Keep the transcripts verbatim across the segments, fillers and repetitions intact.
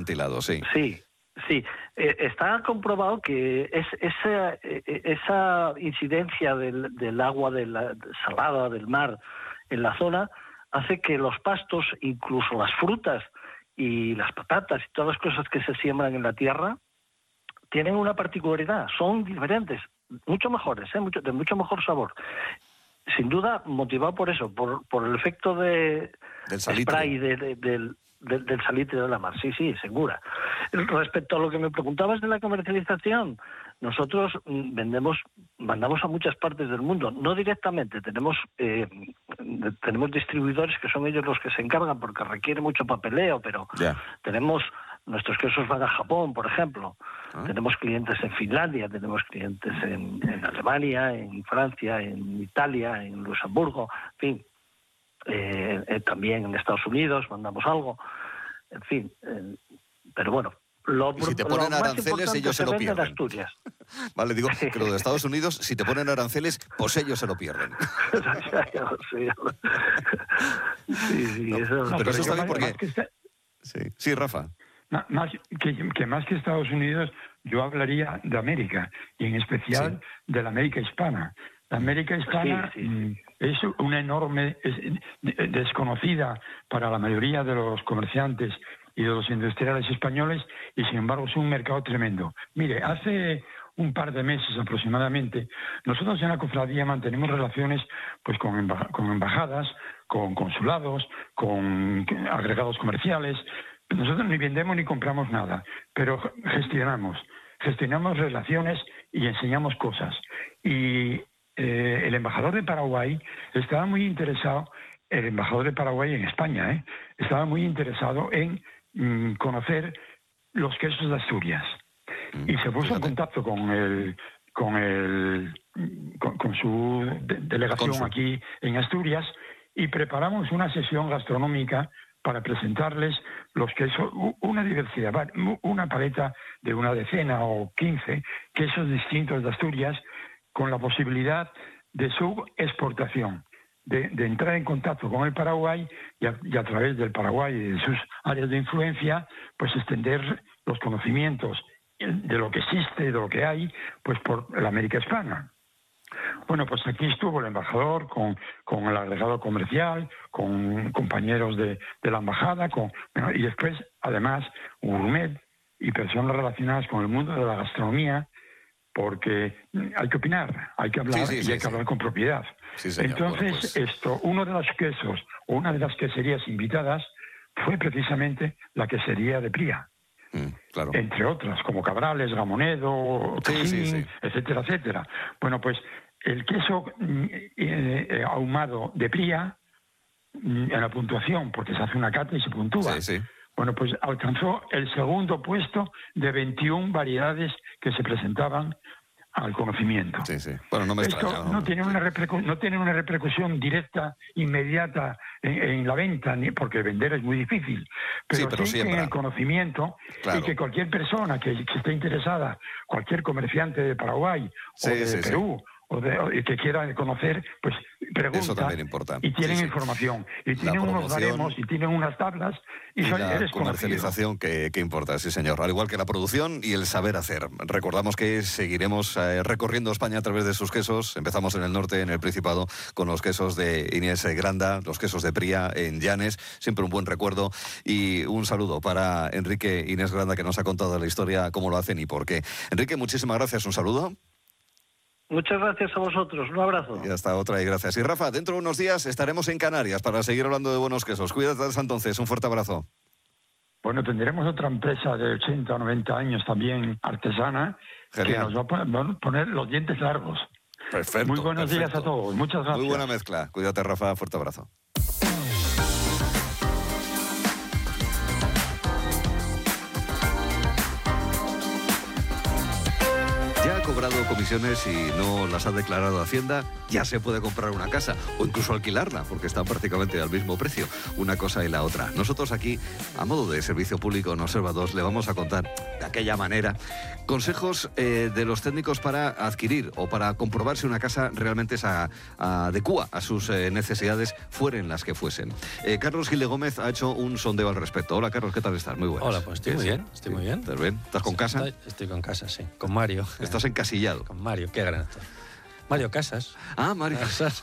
acantilado, sí. Sí, sí. Eh, está comprobado que es, esa, eh, esa incidencia del, del agua de la, salada del mar en la zona hace que los pastos, incluso las frutas y las patatas y todas las cosas que se siembran en la tierra, tienen una particularidad, son diferentes, mucho mejores, ¿eh? mucho, de mucho mejor sabor. Sin duda, motivado por eso, por, por el efecto de del salitre. spray de, de, del, del, del salitre de la mar. Sí, sí, segura. Respecto a lo que me preguntabas de la comercialización, nosotros vendemos, mandamos a muchas partes del mundo, no directamente, tenemos eh, tenemos distribuidores que son ellos los que se encargan porque requiere mucho papeleo, pero yeah. tenemos, nuestros quesos van a Japón, por ejemplo, ¿Ah? tenemos clientes en Finlandia, tenemos clientes en, en Alemania, en Francia, en Italia, en Luxemburgo, en fin, eh, eh, también en Estados Unidos mandamos algo, en fin, eh, pero bueno. Lo, y si te ponen aranceles, ellos se, se lo pierden. Asturias. Vale, digo que lo de Estados Unidos, si te ponen aranceles, pues ellos se lo pierden. sí, sí, no, eso, no, pero eso está bien porque... Está... Sí, sí, Rafa. No, más que, que más que Estados Unidos, yo hablaría de América, y en especial sí. de la América hispana. La América hispana sí, sí, sí. es una enorme, es desconocida para la mayoría de los comerciantes y de los industriales españoles, y sin embargo es un mercado tremendo. Mire, hace un par de meses aproximadamente, nosotros en la cofradía mantenemos relaciones pues con, emba con embajadas, con consulados, con agregados comerciales. Nosotros ni vendemos ni compramos nada, pero gestionamos, gestionamos relaciones y enseñamos cosas. Y eh, el embajador de Paraguay estaba muy interesado, el embajador de Paraguay en España, ¿eh? estaba muy interesado en conocer los quesos de Asturias mm, y se puso en contacto con el con el con, con su de, delegación con su... aquí en Asturias, y preparamos una sesión gastronómica para presentarles los quesos, una diversidad, una paleta de una decena o quince quesos distintos de Asturias, con la posibilidad de su exportación. De, de entrar en contacto con el Paraguay y a, y a través del Paraguay y de sus áreas de influencia, pues extender los conocimientos de lo que existe, de lo que hay, pues por la América hispana. Bueno, pues aquí estuvo el embajador con, con el agregado comercial, con compañeros de, de la embajada, con, bueno, y después, además, un gourmet y personas relacionadas con el mundo de la gastronomía, porque hay que opinar, hay que hablar, sí, sí, y sí, hay que sí. hablar con propiedad. Sí, señor. Entonces, bueno, pues... esto, uno de los quesos, o una de las queserías invitadas, fue precisamente la quesería de Pría. Mm, claro. Entre otras, como Cabrales, Gamonedo, sí, Cajín, sí, sí. etcétera, etcétera. Bueno, pues el queso eh, eh, ahumado de Pría, en la puntuación, porque se hace una cata y se puntúa, sí, sí. bueno, pues alcanzó el segundo puesto de veintiuna variedades que se presentaban al conocimiento. Sí, sí. Bueno, no me Esto extraña, ¿no? No tiene una repercu no tiene una repercusión directa, inmediata en, en la venta, ni porque vender es muy difícil. Pero sí, pero sí siempre. en el conocimiento, claro. Y que cualquier persona que, que esté interesada, cualquier comerciante de Paraguay sí, o de sí, Perú, sí. o, de, o que quiera conocer, pues pregunta. Eso también importa. Y tienen sí, sí. información. Y tienen unos baremos y tienen unas tablas. Y, y son, la eres comercialización que, que importa, sí señor. Al igual que la producción y el saber hacer. Recordamos que seguiremos eh, recorriendo España a través de sus quesos. Empezamos en el norte, en el Principado, con los quesos de Inés Granda, los quesos de Pría en Llanes. Siempre un buen recuerdo. Y un saludo para Enrique Inés Granda, que nos ha contado la historia, cómo lo hacen y por qué. Enrique, muchísimas gracias. Un saludo. Muchas gracias a vosotros, un abrazo. Y hasta otra, y gracias. Y Rafa, dentro de unos días estaremos en Canarias para seguir hablando de buenos quesos. Cuídate hasta entonces, un fuerte abrazo. Bueno, tendremos otra empresa de ochenta o noventa años también artesana. Genial. Que nos va a poner, poner los dientes largos. Perfecto. Muy buenos perfecto. días a todos, muchas gracias. Muy buena mezcla. Cuídate, Rafa, fuerte abrazo. pagado comisiones y no las ha declarado Hacienda, ya se puede comprar una casa o incluso alquilarla, porque están prácticamente al mismo precio, una cosa y la otra. Nosotros aquí, a modo de servicio público en Observa dos, le vamos a contar de aquella manera consejos eh, de los técnicos para adquirir o para comprobar si una casa realmente se adecua a sus eh, necesidades, fueren las que fuesen. Eh, Carlos Gil de Gómez ha hecho un sondeo al respecto. Hola, Carlos, ¿qué tal estás? Muy buenas. Hola, pues estoy muy bien, estoy muy bien. ¿Estás bien? ¿Estás con casa? Estoy, estoy con casa, sí. Con Mario. Estás encasillado. Con Mario, qué gran actor. Mario Casas. Ah, Mario Casas.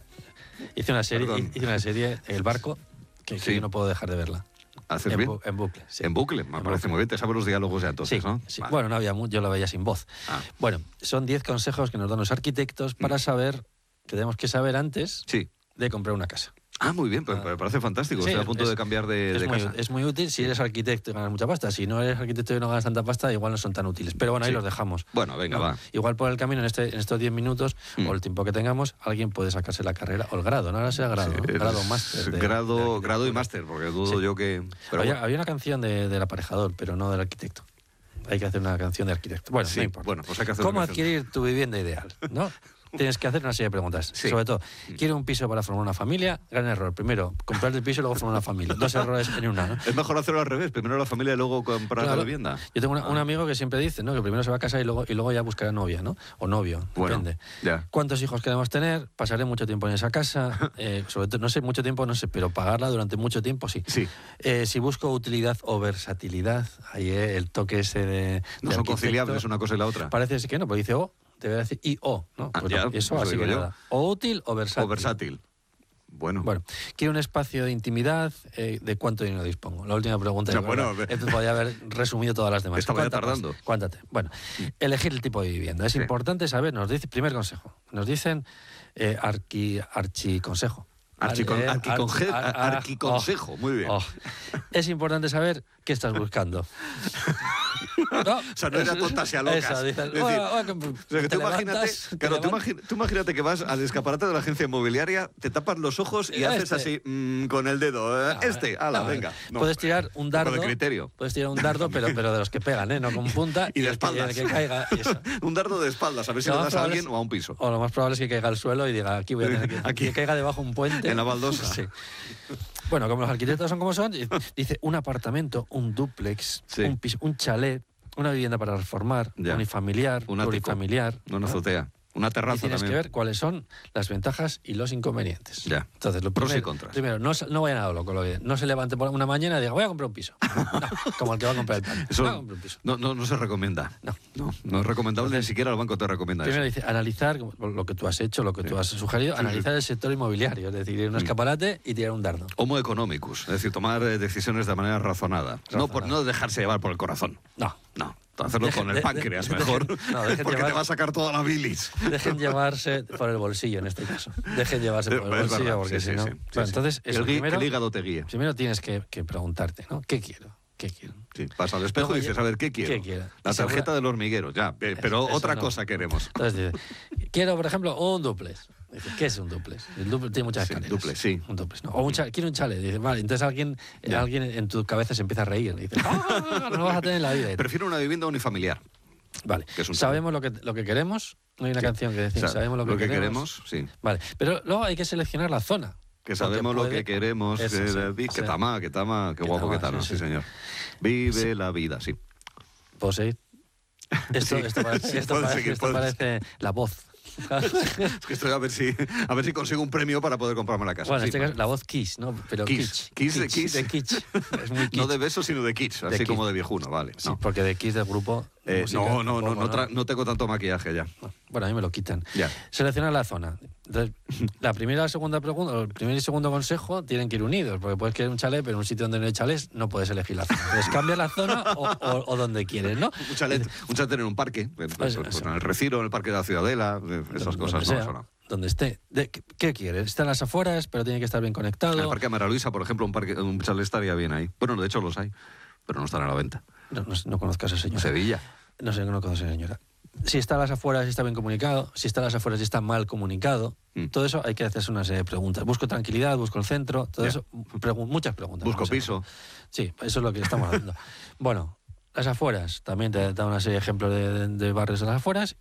Hice una serie, Perdón. hice una serie, El Barco, que, que Sí. yo no puedo dejar de verla. ¿Haces En, bien? bu- en bucle. Sí. En bucle, me En parece bucle. muy bien. Te sabes los diálogos ya entonces, Sí, ¿no? sí. Vale. Bueno, no había mucho, yo lo veía sin voz. Ah. Bueno, son diez consejos que nos dan los arquitectos para saber, que tenemos que saber antes Sí. de comprar una casa. Ah, muy bien, pues Ah. me parece fantástico. Sí, Estoy a punto es- de cambiar de, Es de muy, casa. es muy útil si eres arquitecto y ganas mucha pasta. Si no eres arquitecto y no ganas tanta pasta, igual no son tan útiles. Pero bueno, ahí Sí. los dejamos. Bueno, venga, ¿no? va. Igual por el camino, en, este, en estos diez minutos, Mm. o el tiempo que tengamos, alguien puede sacarse la carrera o el grado. No ahora sea grado, Sí, ¿no? es- grado máster. de- de grado, arquitectura. grado y máster, porque dudo Sí. yo que... Pero había, bueno. había una canción de, del aparejador, pero no del arquitecto. Hay que hacer una canción de arquitecto. Bueno, Sí, no importa. bueno, pues hay que hacer ¿Cómo una canción. adquirir tu vivienda ideal? ¿No? Tienes que hacer una serie de preguntas. Sí. Sobre todo, ¿quiero un piso para formar una familia? Gran error. Primero, comprar el piso y luego formar una familia. Dos errores en una, ¿no? Es mejor hacerlo al revés. Primero la familia y luego comprar Claro. la vivienda. Yo tengo una- Ah. un amigo que siempre dice, ¿no? Que primero se va a casar y luego, y luego ya buscará novia, ¿no? O novio, Bueno, depende. ya. ¿Cuántos hijos queremos tener? Pasaré mucho tiempo en esa casa. Eh, sobre todo, no sé, mucho tiempo, no sé, pero pagarla durante mucho tiempo, sí. Sí. Eh, si busco utilidad o versatilidad, ahí eh, el toque ese de. No de son arquitecto, conciliables una cosa y la otra. Parece que no, pero dice O, debería decir I O, ¿no? Ah, Pues ya, no, eso eso así digo que yo. nada. O útil o versátil. O versátil. Bueno. Bueno, quiero un espacio de intimidad. Eh, ¿De cuánto dinero dispongo? La última pregunta. Ya, es bueno, verdad. Esto podría haber resumido todas las demás. Estaba ya ¿Cuánta tardando. pasta? Cuántate. Bueno, elegir el tipo de vivienda. Es Sí. importante saber, nos dice, primer consejo, nos dicen eh, arqui, archiconsejo. Archicon- Eh, arquiconje- ar- ar- arquiconsejo, oh, muy bien. oh. Es importante saber qué estás buscando. ¿No? O sea, no era tontas y a locas. Eso, dices, Es decir, "Bueno, bueno, O sea, que te tú imagínate, levantas, te claro, tú, levantas". imagi- tú imagínate que vas al escaparate de la agencia inmobiliaria, te tapas los ojos y Este. haces así mm, con el dedo. eh, No, este, ala, no, venga. No, puedes tirar un poco dardo. de criterio. Puedes tirar un dardo, pero, pero de los que pegan, ¿eh? No con punta. Y de el que- espaldas. el que caiga. y eso. Un dardo de espaldas, a ver si Lo le más das a probable alguien es- o a un piso. O lo más probable es que caiga al suelo y diga, aquí voy a tener que, Aquí. que caiga debajo un puente. En la baldosa. Sí. Bueno, como los arquitectos son como son, dice un apartamento, un dúplex, Sí. un piso, un chalet, una vivienda para reformar, Ya. unifamiliar, Un ático. plurifamiliar. Una ¿no? azotea. Una Y terraza tienes también. que ver cuáles son las ventajas y los inconvenientes. Ya. Entonces, lo Pros y primero, contras. primero no, se- no vayan a lo loco. Lo que- no se levante por una mañana y diga, voy a comprar un piso. No, como el que va a comprar el pan. Eso Voy a comprar un piso. no, no, no se recomienda. No. No, no es recomendable, ni siquiera el banco te recomienda Primero eso. dice, analizar lo que tú has hecho, lo que tú has sugerido, analizar el sector inmobiliario, es decir, ir a un escaparate y tirar un dardo. Homo economicus, es decir, tomar eh, decisiones de manera razonada. No, por, no dejarse llevar por el corazón. No. No, hacerlo Deje- con el de- páncreas de- mejor, dejen- no, dejen porque llevar- te va a sacar toda la bilis. Dejen llevarse por el bolsillo en este caso. Dejen llevarse por el Es bolsillo verdad, porque sí, si sí, no... sí, sí, Bueno, sí. entonces, Que eso, el, gui- primero, que el hígado te guíe. primero tienes que, que preguntarte, ¿no? ¿Qué quiero? ¿Qué quiero? Sí, vas al espejo Luego y dices, ya- a ver, ¿qué quiero? ¿qué quiero? La Y segura- tarjeta del hormiguero, ya, eh, pero eso otra no. cosa queremos. Entonces dice, quiero, por ejemplo, un duplex. Dice, ¿qué es un duplex? El duplex tiene muchas Sí, escaleras. dúplex, sí. Un duplex, ¿no? O un cha- quiero un chalet. Dice, vale, entonces alguien, Ya. alguien en tu cabeza se empieza a reír. Dice, ¡ah! No lo vas a tener en la vida. Y tal. Prefiero una vivienda unifamiliar. Vale, que es un sabemos lo que, lo que queremos. No hay una Sí. canción que decir, O sea, sabemos lo que, queremos, sí. Vale, pero luego hay que seleccionar la zona. Que sabemos Porque lo puede- que queremos. Eso, que, sí, vi- que sí. tama, que tama, qué Que guapo que tama, tal, sí, sí, sí. señor. Vive Sí. la vida, sí. Poseid. Esto, Sí. esto parece, Sí, esto puedes parece- seguir, esto puedes. parece la voz. Es que estoy a ver si a ver si consigo un premio para poder comprarme la casa. Bueno, en Sí, este caso, la voz Kiss, ¿no? Pero Kiss. kitsch. Kiss de Kitsch, Kiss. de kitsch. Es muy kitsch. no de besos, sino de kits, así kitsch. como de viejuno, vale. Sí, No, porque de Kiss del grupo... de Eh, música, no, no, no, tampoco, no, tra- no tengo tanto maquillaje ya. Bueno, a mí me lo quitan. Ya. Seleccionar la zona. Entonces, la primera y la segunda pregunta, el primer y segundo consejo tienen que ir unidos, porque puedes querer un chalet, pero en un sitio donde no hay chalés no puedes elegir la zona. Entonces cambia la zona o, o- o donde quieres, ¿no? Un chalet, un chalet en un parque, pues, pues, pues, en el Retiro, en el Parque de la Ciudadela, eh, esas Donde cosas, sea, no, eso no. Donde esté. De- ¿qué, qué quieres? Está en las afueras, pero tiene que estar bien conectado. El Parque de María Luisa, por ejemplo, un, parque, un chalet estaría bien ahí. Bueno, de hecho los hay, pero no están a la venta. No, no, no conozco a esa señora. Sevilla. No sé, no conozco a esa señora. Si está a las afueras y está bien comunicado, si está a las afueras y está mal comunicado, Mm. todo eso hay que hacerse una serie de preguntas. Busco tranquilidad, busco el centro, todo Ya. eso, pregu- muchas preguntas. Busco vamos a ver. piso. Sí, eso es lo que estamos haciendo. Bueno, las afueras, también te da una serie de ejemplos de, de- de barrios de las afueras y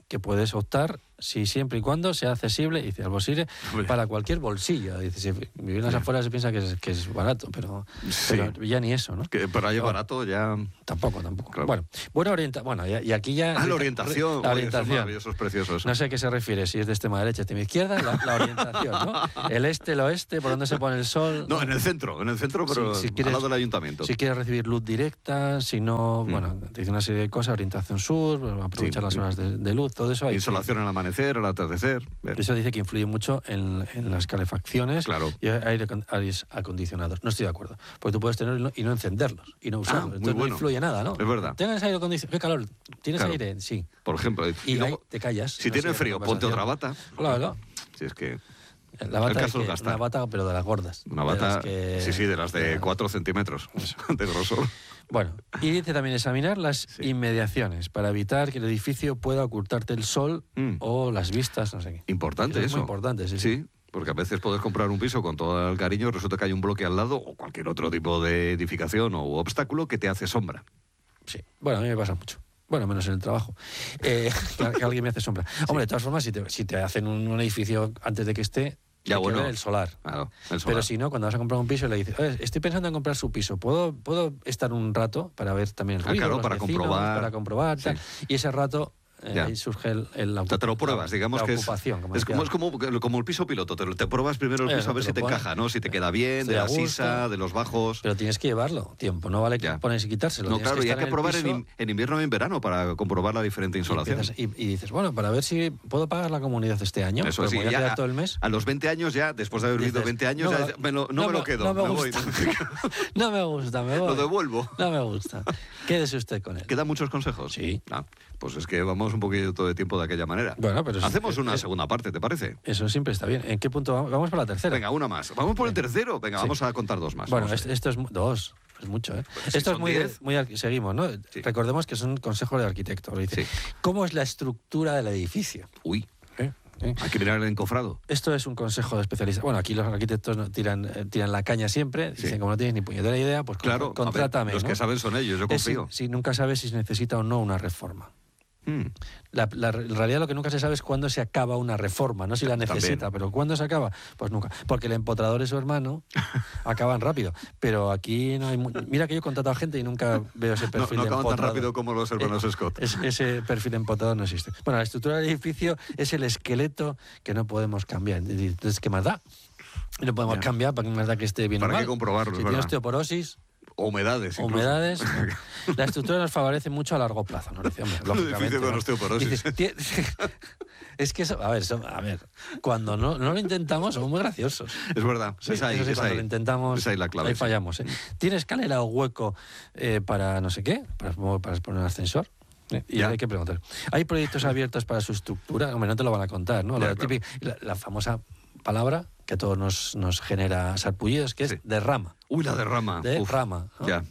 que puedes optar si siempre y cuando sea accesible, dice Albosire, para cualquier bolsillo. Dice, si vivir en las afueras se piensa que es, que es barato, pero, sí. pero ya ni eso, ¿no? Que para allá barato ya... Tampoco, tampoco. Claro. Bueno, buena orientación. Bueno, y, y aquí ya... Ah, la orientación. La orientación. Eso es precioso. Eso. No sé a qué se refiere, si es de extrema derecha, extrema izquierda, la, la orientación, ¿no? El este, el oeste, por dónde se pone el sol. No, en el centro, en el centro, pero si, si quieres, al lado del ayuntamiento. Si quieres recibir luz directa, si no, mm. bueno, te dice una serie de cosas, orientación sur, aprovechar sí, las horas de, de luz, todo eso. Hay Insolación que, al amanecer, al atardecer. Bien. Eso dice que influye mucho en, en las calefacciones claro. y aire acondicionados. No estoy de acuerdo, porque tú puedes tenerlos y no, y no encenderlos y no usarlos. Ah, Entonces bueno. no influye nada, ¿no? Es verdad. ¿Tienes aire acondicionado? ¿Qué calor? ¿Tienes claro. aire? Sí. Por ejemplo. Y, y luego, te callas. Si no tienes frío, ponte otra bata. Claro. Si es que... La bata es que, una bata, pero de las gordas. Una bata, que... sí, sí, de las de cuatro centímetros de grosor. Bueno, y dice también examinar las sí. inmediaciones para evitar que el edificio pueda ocultarte el sol mm. o las vistas, no sé qué. Importante eso. eso. Es muy importante, sí, sí. sí. Porque a veces puedes comprar un piso con todo el cariño y resulta que hay un bloque al lado o cualquier otro tipo de edificación o obstáculo que te hace sombra. Sí, bueno, a mí me pasa mucho. Bueno, menos en el trabajo. Eh, que, que alguien me hace sombra. Sí. Hombre, de todas formas, si te, si te hacen un, un edificio antes de que esté, ya hay bueno, que ver el solar. Claro, el solar. Pero si no, cuando vas a comprar un piso le dices, estoy pensando en comprar su piso, ¿puedo, puedo estar un rato para ver también el ruido, ah, claro, los para vecinos, comprobar, para comprobar, tal? Sí. Y ese rato... Eh, ahí surge el, el la, te lo pruebas, la, digamos la que ocupación, es, como, es, como, es como, como el piso piloto, te, te pruebas primero el piso Eso, a ver si te pones. encaja, ¿no? Si te queda bien, Estoy de la sisa, de los bajos. Pero tienes que llevarlo tiempo, no vale que pones y quitárselo. No, claro, que y hay que en probar en, en invierno y en verano para comprobar la diferente insolación. Y, y, y dices, bueno, para ver si puedo pagar la comunidad este año. Eso sí, voy a ya quedar todo el mes. A los veinte años ya, después de haber vivido veinte años, no, ya, me lo, no, no me lo quedo, no me, me gusta. voy. No me gusta, me voy. Lo devuelvo. No me gusta. Quédese usted con él. ¿Queda muchos consejos? Sí. Ah, pues es que vamos un poquito de tiempo de aquella manera. Bueno, pero hacemos es, una es, segunda parte, ¿te parece? Eso siempre está bien. ¿En qué punto vamos? Vamos por la tercera. Venga, una más. Vamos por el tercero. Venga, sí. vamos a contar dos más. Bueno, esto, esto es dos. Es mucho, ¿eh? Pues esto es muy, de, muy... Seguimos, ¿no? Sí. Recordemos que es un consejo de arquitecto. Dice, sí. ¿cómo es la estructura del edificio? Uy. ¿Eh? ¿Eh? Hay que mirar el encofrado. Esto es un consejo de especialista. Bueno, aquí los arquitectos no tiran, eh, tiran la caña siempre. Dicen, sí. como no tienes ni puñetera idea, pues claro, contrátame. Ver, los ¿no? que saben son ellos, yo confío. Es, si, si nunca sabes si se necesita o no una reforma. Hmm. La, la, en realidad lo que nunca se sabe es cuándo se acaba una reforma, no si la necesita, También. pero ¿cuándo se acaba? Pues nunca. Porque el empotrador y su hermano acaban rápido. Pero aquí no hay... Mu Mira que yo he contratado a gente y nunca veo ese perfil no, no de acaban empotrador. tan rápido como los hermanos eh, Scott. Es, ese perfil de empotrador no existe. Bueno, la estructura del edificio es el esqueleto que no podemos cambiar. Entonces, ¿qué más da? Y lo podemos ya. cambiar para que más da que esté bien Para normal. que comprobarlo, Si es tiene verdad. osteoporosis... Humedades, incluso. Humedades. La estructura nos favorece mucho a largo plazo, ¿no? Dice, hombre, lógicamente. Con osteoporosis. Dices, es que, eso, a ver, eso, a ver, cuando no, no lo intentamos somos muy graciosos. Es verdad, sí, es ahí, eso sí, es cuando ahí. lo intentamos, es ahí la clave. Ahí fallamos, ¿eh? ¿Tiene escalera o hueco eh, para no sé qué? Para, para poner un ascensor. Eh, y ya. hay que preguntar. ¿Hay proyectos abiertos para su estructura? Hombre, no te lo van a contar, ¿no? Ya, la, claro. típica, la, la famosa palabra que a todos nos, nos genera sarpullidos, que es sí. derrama. Uy, la derrama. De Uf. rama. ¿no? Ya.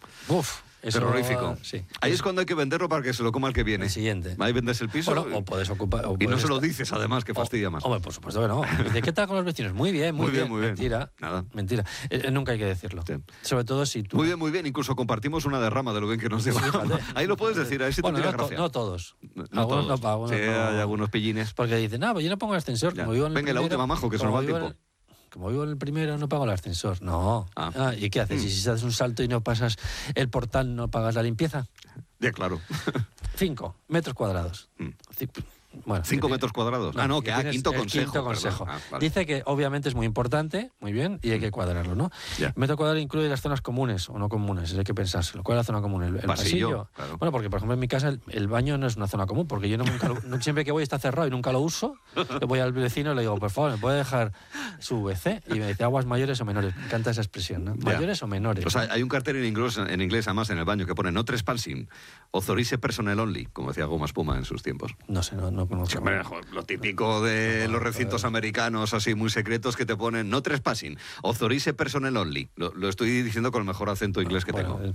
Uf, eso, terrorífico. Sí. Ahí es cuando hay que venderlo para que se lo coma el que viene. El siguiente. Ahí vendes el piso. Bueno, o puedes ocupar. O y puedes no se lo estar... dices, además, que fastidia más. Hombre, por supuesto que no. Dice, ¿qué tal con los vecinos? Muy bien, muy, muy bien, bien. Muy bien, mentira. Nada. Mentira. Eh, nunca hay que decirlo. Sí. Sobre todo si tú. Muy bien, muy bien. Incluso compartimos una derrama de lo bien que nos lleva. Sí, ahí lo puedes decir, ahí sí bueno, te tira no, gracia. To no todos. No, algunos todos. no, algunos sí, no. hay algunos pillines. Porque dicen, no, pues yo no pongo el ascensor. Como vivo en el Venga, primero, la última, majo, que se nos va el tiempo. Como vivo en el primero, no pago el ascensor. No. Ah. Ah, ¿y qué haces? Mm. ¿Y si haces un salto y no pasas el portal, no pagas la limpieza? Ya, claro. Cinco metros cuadrados. Mm. Bueno, ¿Cinco que, metros cuadrados? No, ah, no, que ah, quinto consejo. Quinto consejo. Ah, vale. Dice que obviamente es muy importante, muy bien, y hay que cuadrarlo, ¿no? Yeah. El metro cuadrado incluye las zonas comunes o no comunes, hay que pensárselo. ¿Cuál es la zona común? ¿El, el pasillo? pasillo? Claro. Bueno, porque por ejemplo en mi casa el, el baño no es una zona común, porque yo no, nunca lo, no, siempre que voy está cerrado y nunca lo uso. Le voy al vecino y le digo, por favor, ¿me puede dejar su V C? Y me dice, ¿aguas mayores o menores? Me encanta esa expresión, ¿no? Yeah. ¿Mayores o menores? O sea, hay un cartel en inglés, en inglés, además, en el baño, que pone no trespassing, authorize personnel only, como decía Goma Espuma en sus tiempos. No sé, no, no conozco. Sí, hombre, lo típico de los recintos americanos así muy secretos que te ponen no trespassing, authorize personnel only. Lo, lo estoy diciendo con el mejor acento inglés que bueno, tengo. El,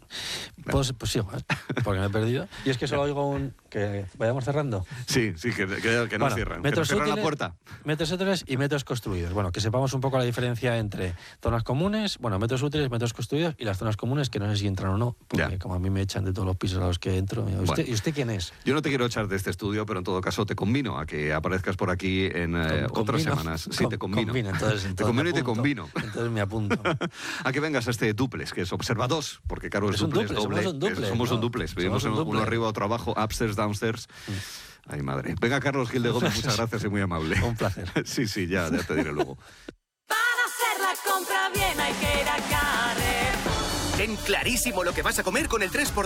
Pues, pues sí, igual, porque me he perdido. Y es que solo oigo un... que vayamos cerrando. Sí, sí, que, que, que no bueno, cierran. Metros que no cierran útiles, la puerta. Metros útiles y metros construidos. Bueno, que sepamos un poco la diferencia entre zonas comunes, bueno, metros útiles, metros construidos y las zonas comunes, que no sé si entran o no, porque ya. como a mí me echan de todos los pisos a los que entro. ¿Usted, bueno, ¿y usted quién es? Yo no te quiero echar de este estudio, pero en todo caso te convino a que aparezcas por aquí en eh, con, otras convino, semanas. Sí, con, te convino. convino entonces, entonces te convino y te convino. Entonces me apunto. A que vengas a este duplex, que es Observa dos, porque claro, es, es duplex, duplex, doble. Somos un duplex. Somos ¿no? un duplex. Vivimos un uno duplex. arriba, otro abajo, upstairs, downstairs. Mm. Ay, madre. Venga, Carlos Gil de Gómez, muchas gracias y muy amable. Un placer. Sí, sí, ya, ya te diré luego. Para hacer la compra bien hay que ir a Carrer. Ten clarísimo lo que vas a comer con el tres por